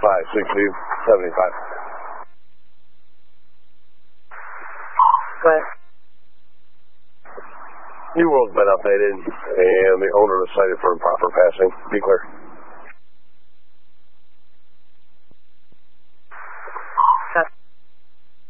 560-75. What? New World's been updated, and the owner is cited for improper passing. Be clear.